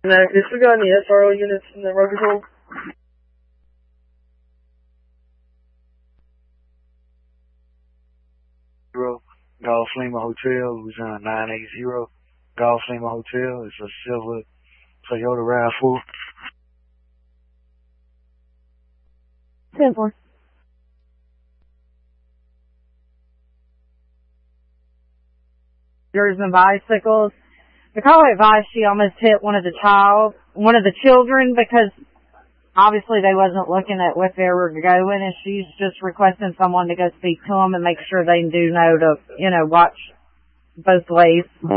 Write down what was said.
Disregard the SRO units in the road patrol. Golf Lima Hotel, Louisiana 980. Golf Lima Hotel. It's a silver Toyota RAV4. 10-4. And bicycles. The caller advised she almost hit one of the children because obviously they wasn't looking at what they were going, and she's just requesting someone to go speak to them and make sure they do know to, watch both ways.